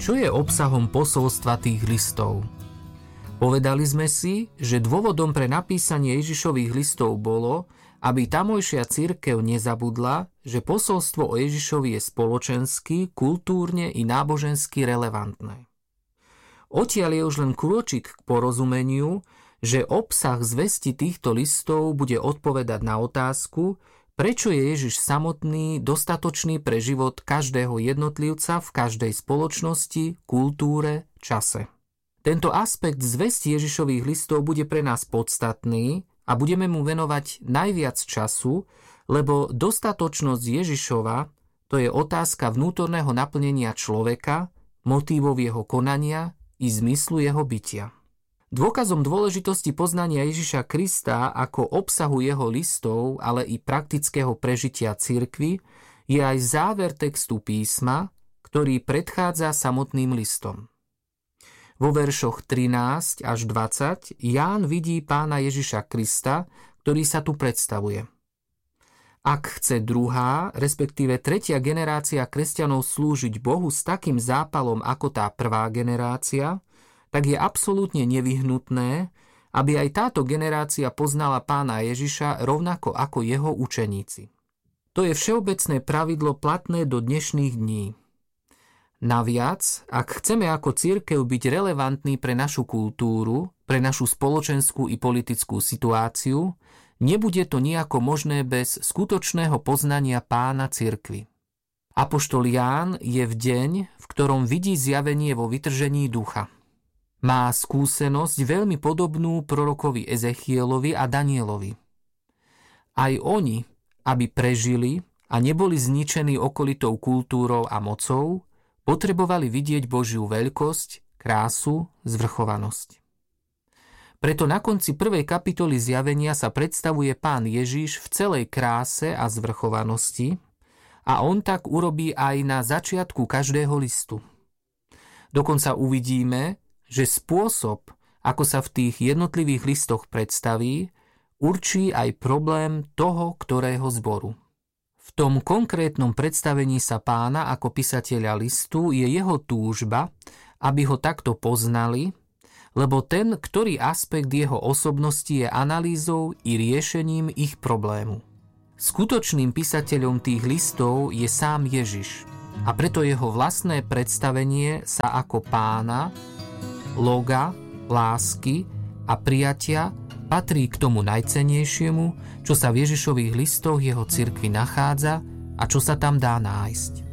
Čo je obsahom posolstva tých listov? Povedali sme si, že dôvodom pre napísanie Ježišových listov bolo, aby tamojšia cirkev nezabudla, že posolstvo o Ježišovi je spoločensky, kultúrne i nábožensky relevantné. Odtiaľ je už len krôčik k porozumeniu, že obsah zvesti týchto listov bude odpovedať na otázku, prečo je Ježiš samotný dostatočný pre život každého jednotlivca v každej spoločnosti, kultúre, čase. Tento aspekt zvesti Ježišových listov bude pre nás podstatný a budeme mu venovať najviac času, lebo dostatočnosť Ježišova to je otázka vnútorného naplnenia človeka, motívov jeho konania i zmyslu jeho bytia. Dôkazom dôležitosti poznania Ježiša Krista ako obsahu jeho listov, ale i praktického prežitia cirkvi, je aj záver textu písma, ktorý predchádza samotným listom. Vo veršoch 13 až 20 Ján vidí Pána Ježiša Krista, ktorý sa tu predstavuje. Ak chce druhá, respektíve tretia generácia kresťanov slúžiť Bohu s takým zápalom ako tá prvá generácia, tak je absolútne nevyhnutné, aby aj táto generácia poznala Pána Ježiša rovnako ako jeho učeníci. To je všeobecné pravidlo platné do dnešných dní. Naviac, ak chceme ako cirkev byť relevantní pre našu kultúru, pre našu spoločenskú i politickú situáciu, nebude to nejako možné bez skutočného poznania Pána cirkvi. Apoštol Ján je v deň, v ktorom vidí zjavenie vo vytržení ducha. Má skúsenosť veľmi podobnú prorokovi Ezechielovi a Danielovi. Aj oni, aby prežili a neboli zničení okolitou kultúrou a mocou, potrebovali vidieť Božiu veľkosť, krásu, zvrchovanosť. Preto na konci 1. kapitoly zjavenia sa predstavuje Pán Ježiš v celej kráse a zvrchovanosti a on tak urobí aj na začiatku každého listu. Dokonca uvidíme, že spôsob, ako sa v tých jednotlivých listoch predstaví, určí aj problém toho, ktorého zboru. V tom konkrétnom predstavení sa Pána ako písateľa listu je jeho túžba, aby ho takto poznali, lebo ten, ktorý aspekt jeho osobnosti je analýzou i riešením ich problému. Skutočným písateľom tých listov je sám Ježiš a preto jeho vlastné predstavenie sa ako Pána, loga, lásky a prijatia patrí k tomu najcennejšiemu, čo sa v Ježišových listoch jeho cirkvi nachádza a čo sa tam dá nájsť.